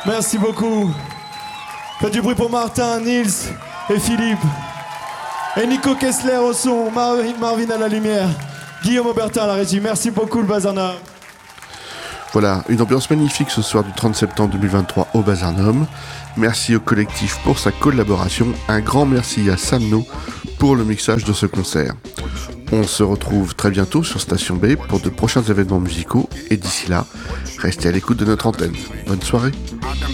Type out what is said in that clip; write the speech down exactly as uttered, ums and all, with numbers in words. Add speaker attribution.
Speaker 1: Merci beaucoup. Faites du bruit pour Martin, Nils et Philippe. Et Nico Kessler au son, Marvin, Marvin à la lumière, Guillaume Aubertin à la régie. Merci beaucoup le Bazarnum.
Speaker 2: Voilà, une ambiance magnifique ce soir du trente septembre deux mille vingt-trois au Bazarnum. Merci au collectif pour sa collaboration. Un grand merci à Samno pour le mixage de ce concert. On se retrouve très bientôt sur Station B pour de prochains événements musicaux. Et d'ici là, restez à l'écoute de notre antenne. Bonne soirée.